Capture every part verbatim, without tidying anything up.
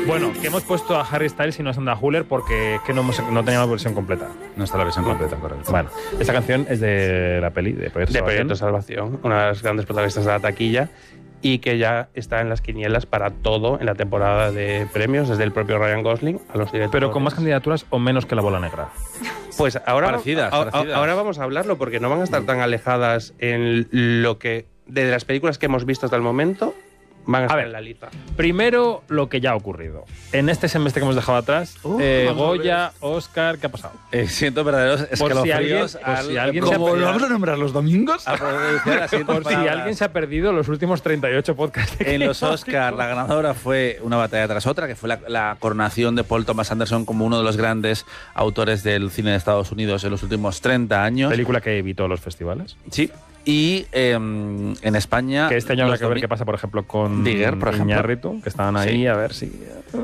Bueno, que hemos puesto a Harry Styles y no a Sandra Hüller porque es que no, hemos, no teníamos versión completa. No está la versión completa, correcto. Bueno, esta canción es de la peli de Proyecto De Salvación. Proyecto Salvación, una de las grandes protagonistas de la taquilla, y que ya está en las quinielas para todo en la temporada de premios, desde el propio Ryan Gosling a los directores. Pero con más candidaturas o menos que La Bola Negra. Pues ahora, Parecidas, a- a- parecidas. ahora vamos a hablarlo, porque no van a estar tan alejadas en lo que, de las películas que hemos visto hasta el momento, van a estar ver. en la lista. Primero, lo que ya ha ocurrido. En este semestre que hemos dejado atrás, Uh, eh, vamos a Goya, Oscar, ¿qué ha pasado? Eh, siento verdaderos Por si alguien- escalofríos. por si al- alguien se ha ¿Cómo perdido- lo ¿Lo vamos a nombrar los domingos? a producir las siguientes Por si palabras. alguien se ha perdido los últimos treinta y ocho podcasts. de En los Game of Oscar, Thrones. la ganadora fue una batalla tras otra, que fue la, la coronación de Paul Thomas Anderson como uno de los grandes autores del cine de Estados Unidos en los últimos treinta años. Película que evitó los festivales. Sí. Y eh, en España... Que este año habrá los que ver domi- qué pasa, por ejemplo, con Digger, por ejemplo. Iñárritu, que estaban ahí, Sí. a ver si...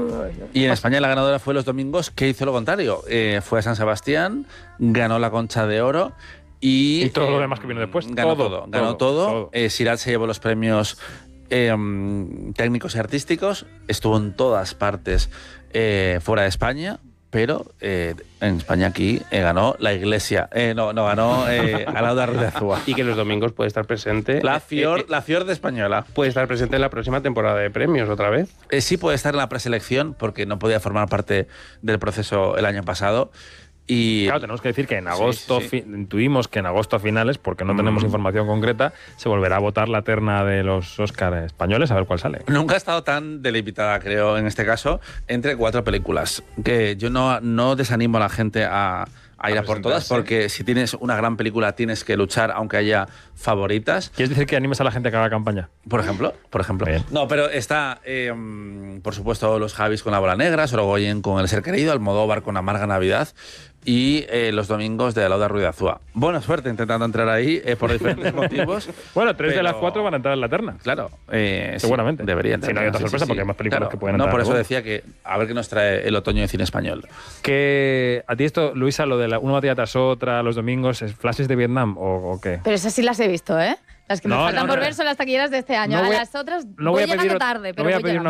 Y en España la ganadora fue Los Domingos, que hizo lo contrario. Eh, fue a San Sebastián, ganó la Concha de Oro y... Y todo lo eh, demás que vino después. Ganó Todo, todo. Ganó todo, todo. todo. Eh, Sirat se llevó los premios eh, técnicos y artísticos. Estuvo en todas partes eh, fuera de España. Pero eh, en España aquí eh, ganó la Iglesia. Eh, no, no, ganó eh, Alauda Ruiz de Azúa. Y que los domingos puede estar presente. La eh, Fior, eh, la Fior de Española. puede estar presente en la próxima temporada de premios otra vez. Eh, sí puede estar en la preselección porque no podía formar parte del proceso el año pasado. Y Claro, tenemos que decir que en agosto, Sí, sí. fi- intuimos que en agosto a finales, porque no tenemos Mm. información concreta, se volverá a votar la terna de los Oscar españoles, a ver cuál sale. nunca ha estado tan delimitada, creo, en este caso, entre cuatro películas. Que yo no, no desanimo a la gente a, a ir a, por todas, presentarse. porque si tienes una gran película tienes que luchar, aunque haya favoritas. ¿Quieres decir que animes a la gente a que haga campaña? Por ejemplo, por ejemplo. Bien. No, pero está, eh, mm, por supuesto, los Javis con La Bola Negra, Sorogoyen con El Ser Querido, Almodóvar con Amarga Navidad y eh, los domingos de Alauda Ruiz de Azúa. Buena suerte intentando entrar ahí eh, por diferentes motivos. Bueno, tres de pero- las cuatro van a entrar en la terna. Claro, eh, sí, Seguramente. deberían. Si no hay otra sorpresa, porque hay más películas que pueden No, entrar por eso luego. decía que a ver qué nos trae el otoño de cine español. Que a ti esto, Luisa, lo de la, una batalla tras otra, los domingos, ¿es flashes de Vietnam o, o qué? Pero esas sí las he visto, ¿eh? Las que me No, faltan no, por no. ver son las taquillas de este año. No a voy a- las otras no voy, voy a pedir llegando ot- tarde, no pero voy a voy pedir llegando. una